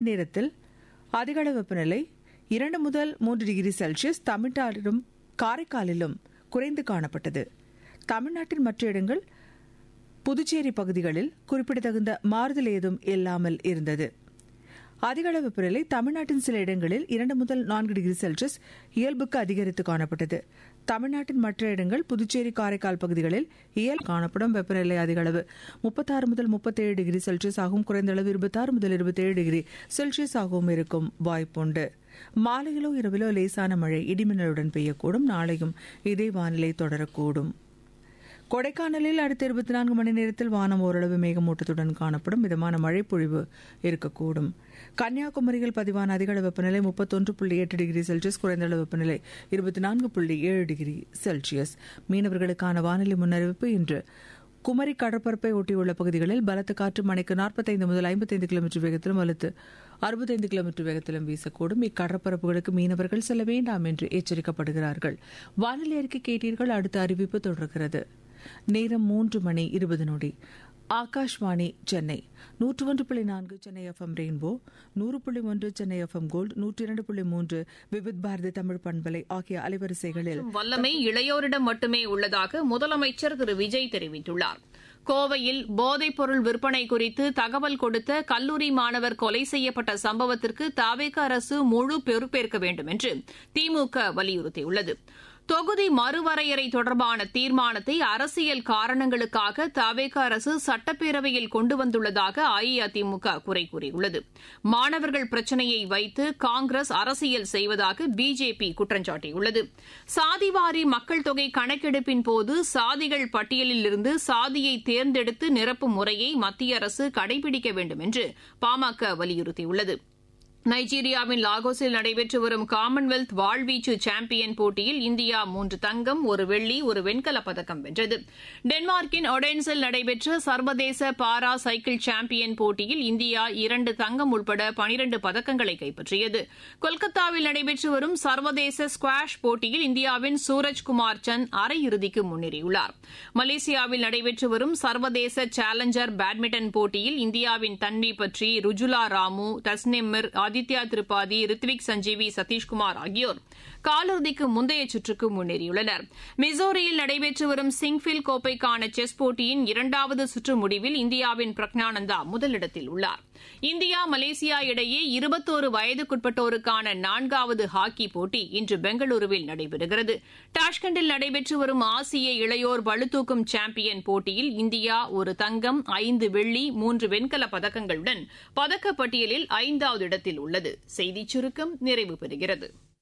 நேரத்தில் அதிகளவு வெப்பநிலை 2 முதல் 3 டிகிரி செல்சியஸ் தமிழ்நாட்டிலும் காரைக்காலிலும் குறைந்து காணப்பட்டது. தமிழ்நாட்டின் மற்ற இடங்கள் புதுச்சேரி பகுதிகளில் குறிப்பிடத்தகுந்த மாறுதல் ஏதும் இல்லாமல் இருந்தது. அதிகளவு வெப்பநிலை தமிழ்நாட்டின் சில இடங்களில் 2 முதல் 4 டிகிரி செல்சியஸ் இயல்புக்கு அதிகரித்து காணப்பட்டது. தமிழ்நாட்டின் மற்ற இடங்கள் புதுச்சேரி காரைக்கால் பகுதிகளில் காணப்படும் வெப்பநிலை அதிகளவு 36 முதல் 37 டிகிரி செல்சியஸ் ஆகவும் குறைந்த அளவு 26 முதல் 27 டிகிரி செல்சியஸ் ஆகவும் இருக்கும் வாய்ப்புண்டு. மாலையிலோ இரவிலோ லேசான மழை இடிமின்னலுடன் பெய்யக்கூடும். நாளையும் இதே வானிலை தொடரக்கூடும். கொடைக்கானலில் அடுத்த 24 மணி நேரத்தில் வானம் ஓரளவு மேகமூட்டத்துடன் காணப்படும். மிதமான மழை பொழிவு இருக்கக்கூடும். கன்னியாகுமரியில் பதிவான அதிகளவு வெப்பநிலை 31.8 டிகிரி செல்சியஸ், குறைந்த அளவு வெப்பநிலை 24.7 டிகிரி செல்சியஸ். மீனவர்களுக்கான வானிலை முன்னறிவிப்பு. இன்று குமரி கடற்பரப்பை ஒட்டியுள்ள பகுதிகளில் பலத்த காற்று மணிக்கு 45 முதல் 55 கிலோமீட்டர் வேகத்திலும் வலுத்து 65 கிலோமீட்டர் வேகத்திலும் வீசக்கூடும். இக்கடற்பரப்புகளுக்கு மீனவர்கள் செல்ல வேண்டாம் என்று எச்சரிக்கப்படுகிறார்கள். வானிலை அறிக்கை கேட்டீர்கள். அடுத்த அறிவிப்பு தொடர்கிறது. நேரம் 3 மணி 20 நொடி. Akashvani Chennai 101.4 Chennai FM rainbow, 100.1 Chennai FM gold, 102.3 Vividh Bharathi Tamil பண்பலை ஆகிய அலைவரிசைகளில் வல்லமை இளையோரிடம் மட்டுமே உள்ளதாக முதலமைச்சர் திரு விஜய் தெரிவித்துள்ளார். கோவையில் போதைப் பொருள் விற்பனை குறித்து தகவல் கொடுத்த கல்லூரி மாணவர் கொலை செய்யப்பட்ட சம்பவத்திற்கு தவேக அரசு முழு பொறுப்பேற்க வேண்டும் என்று திமுக வலியுறுத்தியுள்ளது. தொகுதி மறுவரையறை தொடர்பான தீர்மானத்தை அரசியல் காரணங்களுக்காக தவேக அரசு சட்டப்பேரவையில் கொண்டு வந்துள்ளதாக அஇஅதிமுக குறை கூறியுள்ளது. மாணவர்கள் பிரச்சினையை வைத்து காங்கிரஸ் அரசியல் செய்வதாக பிஜேபி குற்றம் சாட்டியுள்ளது. சாதிவாரி மக்கள் தொகை கணக்கெடுப்பின் போது சாதிகள் பட்டியலில் இருந்து சாதியை தேர்ந்தெடுத்து நிரப்பும் முறையை மத்திய அரசு கடைபிடிக்க வேண்டும் என்று பாமக வலியுறுத்தியுள்ளது. நைஜீரியாவின் லாகோஸில் நடைபெற்று வரும் காமன்வெல்த் வாழ்வீச்சு சாம்பியன் போட்டியில் இந்தியா 3 தங்கம், 1 வெள்ளி, 1 வெண்கலப் பதக்கம் வென்றது. டென்மார்க்கின் ஒடென்ஸில் நடைபெற்ற சர்வதேச பாரா சைக்கிள் சாம்பியன் போட்டியில் இந்தியா 2 தங்கம் உட்பட 12 பதக்கங்களை கைப்பற்றியது. கொல்கத்தாவில் நடைபெற்று வரும் சர்வதேச ஸ்குவாஷ் போட்டியில் இந்தியாவின் சூரஜ்குமார் சந்த் அரையிறுதிக்கு முன்னேறியுள்ளார். மலேசியாவில் நடைபெற்று வரும் சர்வதேச சேலஞ்சர் பேட்மிண்டன் போட்டியில் இந்தியாவின் தன்வி பட்ரி, ருஜுலா ராமு, தஸ்னிம் மிர், ஆதித்யா திரிபாதி, ரித்விக் சஞ்சீவி, சதீஷ்குமார் ஆகியோர் காலிறுதிக்கு முந்தைய சுற்றுக்கு முன்னேறியுள்ளனர். மிசோரியில் நடைபெற்று வரும் சிங்ஃபில் கோப்பைக்கான செஸ் போட்டியின் 2வது சுற்று முடிவில் இந்தியாவின் பிரக்ஞானந்தா முதலிடத்தில் உள்ளார். இந்தியா மலேசியா இடையே 21 வயதுக்குட்பட்டோருக்கான 4வது ஹாக்கி போட்டி இன்று பெங்களூருவில் நடைபெறுகிறது. டாஷ்கண்டில் நடைபெற்று வரும் ஆசிய இளையோர் பளுதூக்கும் சாம்பியன் போட்டியில் இந்தியா 1 தங்கம், 5 வெள்ளி, 3 வெண்கலப் பதக்கங்களுடன் பதக்கப்பட்டியலில் 5வது இடத்தில் உள்ளது. செய்திச் சுருக்கம் நிறைவு பெறுகிறது.